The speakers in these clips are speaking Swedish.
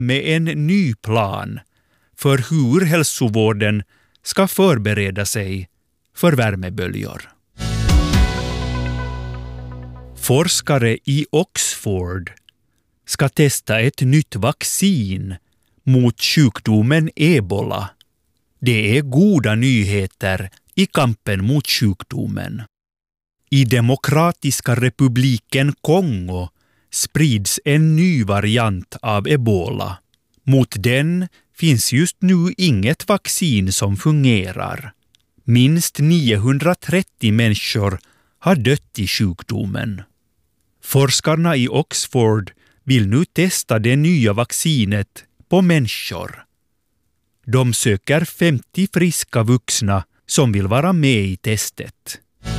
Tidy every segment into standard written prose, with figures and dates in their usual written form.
med en ny plan för hur hälsovården ska förbereda sig för värmeböljor. Forskare i Oxford ska testa ett nytt vaccin mot sjukdomen Ebola. Det är goda nyheter i kampen mot sjukdomen. I Demokratiska republiken Kongo sprids en ny variant av Ebola. Mot den finns just nu inget vaccin som fungerar. Minst 930 människor har dött i sjukdomen. Forskarna i Oxford vill nu testa det nya vaccinet på människor. De söker 50 friska vuxna som vill vara med i testet.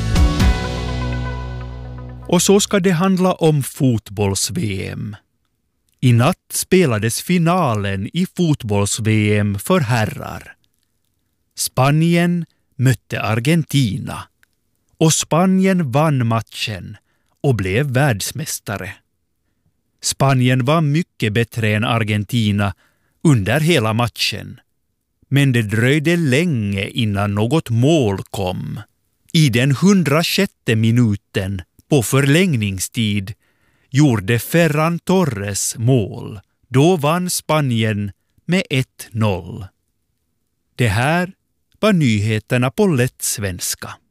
Och så ska det handla om fotbolls-VM. I natt spelades finalen i fotbolls-VM för herrar. Spanien mötte Argentina. Och Spanien vann matchen och blev världsmästare. Spanien var mycket bättre än Argentina under hela matchen. Men det dröjde länge innan något mål kom. I den 106:e minuten på förlängningstid gjorde Ferran Torres mål. Då vann Spanien med 1-0. Det här var nyheterna på lätt svenska.